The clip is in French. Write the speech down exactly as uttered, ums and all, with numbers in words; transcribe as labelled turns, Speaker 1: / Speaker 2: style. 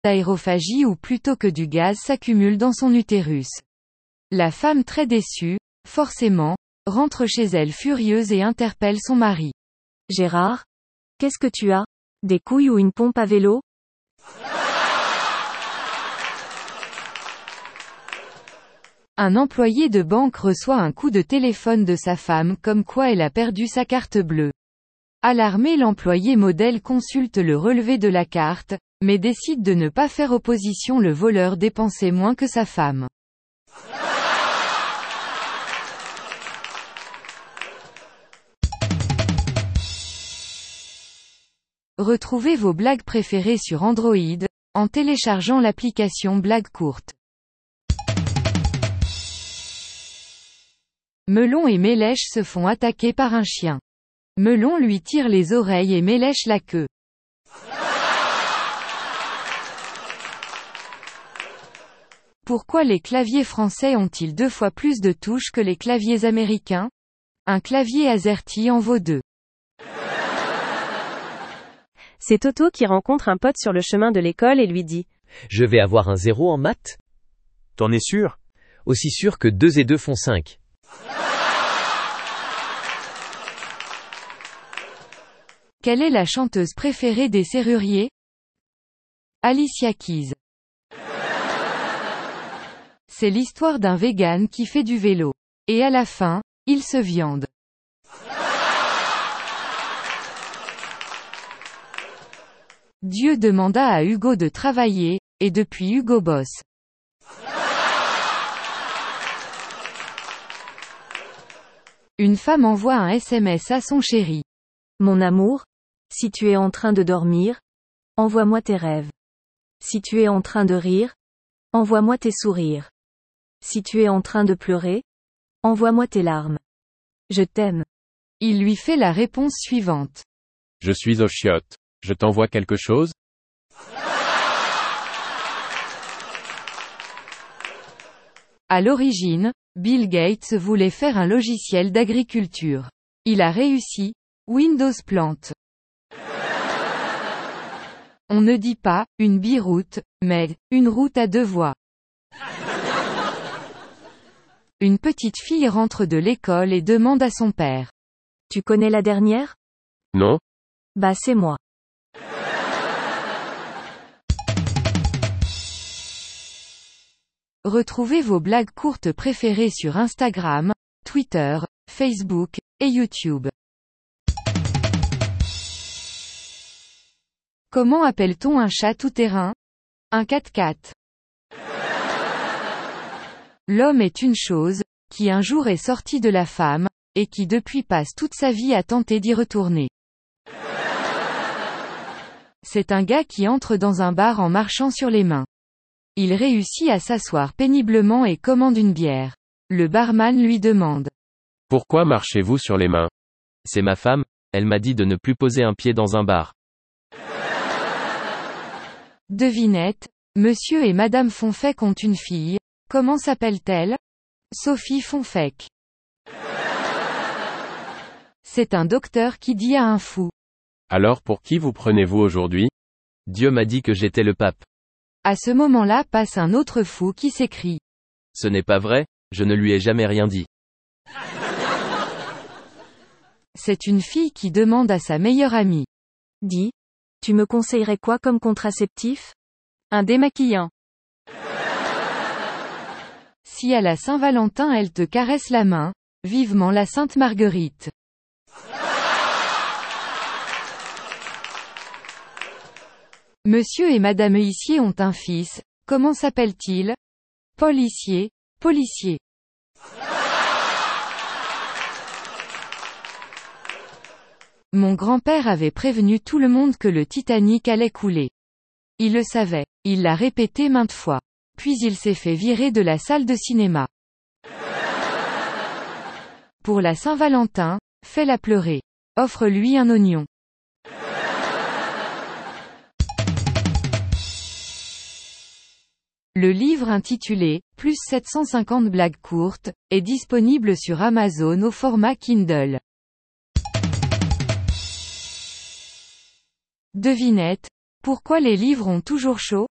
Speaker 1: d'aérophagie ou plutôt que du gaz s'accumule dans son utérus. La femme très déçue, forcément, rentre chez elle furieuse et interpelle son mari.
Speaker 2: Gérard? Qu'est-ce que tu as? Des couilles ou une pompe à vélo?
Speaker 1: Un employé de banque reçoit un coup de téléphone de sa femme comme quoi elle a perdu sa carte bleue. Alarmé, l'employé modèle consulte le relevé de la carte, mais décide de ne pas faire opposition. Le voleur dépensait moins que sa femme. Retrouvez vos blagues préférées sur Android, en téléchargeant l'application Blagues courtes. Melon et Mélèche se font attaquer par un chien. Melon lui tire les oreilles et Mélèche la queue. Pourquoi les claviers français ont-ils deux fois plus de touches que les claviers américains? Un clavier AZERTY en vaut deux.
Speaker 2: C'est Toto qui rencontre un pote sur le chemin de l'école et lui dit:
Speaker 3: Je vais avoir un zéro en maths?
Speaker 4: T'en es sûr?
Speaker 3: Aussi sûr que deux et deux font cinq.
Speaker 1: Quelle est la chanteuse préférée des serruriers? Alicia Keys. C'est l'histoire d'un vegan qui fait du vélo. Et à la fin, il se viande. Dieu demanda à Hugo de travailler, et depuis Hugo bosse. Une femme envoie un S M S à son chéri.
Speaker 2: Mon amour, si tu es en train de dormir, envoie-moi tes rêves. Si tu es en train de rire, envoie-moi tes sourires. Si tu es en train de pleurer, envoie-moi tes larmes. Je t'aime.
Speaker 1: Il lui fait la réponse suivante.
Speaker 4: Je suis aux chiottes. Je t'envoie quelque chose?
Speaker 1: À l'origine, Bill Gates voulait faire un logiciel d'agriculture. Il a réussi, Windows plante. On ne dit pas une biroute, mais une route à deux voies. Une petite fille rentre de l'école et demande à son père.
Speaker 2: Tu connais la dernière?
Speaker 4: Non.
Speaker 2: Bah c'est moi.
Speaker 1: Retrouvez vos blagues courtes préférées sur Instagram, Twitter, Facebook, et YouTube. Comment appelle-t-on un chat tout-terrain? Un quatre-quatre. L'homme est une chose, qui un jour est sorti de la femme, et qui depuis passe toute sa vie à tenter d'y retourner. C'est un gars qui entre dans un bar en marchant sur les mains. Il réussit à s'asseoir péniblement et commande une bière. Le barman lui demande.
Speaker 4: Pourquoi marchez-vous sur les mains?
Speaker 3: C'est ma femme, elle m'a dit de ne plus poser un pied dans un bar.
Speaker 1: Devinette, Monsieur et Madame Fonfec ont une fille, comment s'appelle-t-elle? Sophie Fonfec. C'est un docteur qui dit à un fou.
Speaker 4: Alors pour qui vous prenez-vous aujourd'hui?
Speaker 3: Dieu m'a dit que j'étais le pape.
Speaker 1: À ce moment-là passe un autre fou qui s'écrie.
Speaker 3: Ce n'est pas vrai, je ne lui ai jamais rien dit.
Speaker 1: C'est une fille qui demande à sa meilleure amie.
Speaker 2: Dis, tu me conseillerais quoi comme contraceptif?
Speaker 1: Un démaquillant. Si à la Saint-Valentin elle te caresse la main, vivement la Sainte Marguerite. Monsieur et Madame Huissier ont un fils, comment s'appelle-t-il? Paul Hissier, policier. Mon grand-père avait prévenu tout le monde que le Titanic allait couler. Il le savait, il l'a répété maintes fois. Puis il s'est fait virer de la salle de cinéma. Pour la Saint-Valentin, fais-la pleurer. Offre-lui un oignon. Le livre intitulé « Plus sept cent cinquante blagues courtes » est disponible sur Amazon au format Kindle. Devinette, pourquoi les livres ont toujours chaud?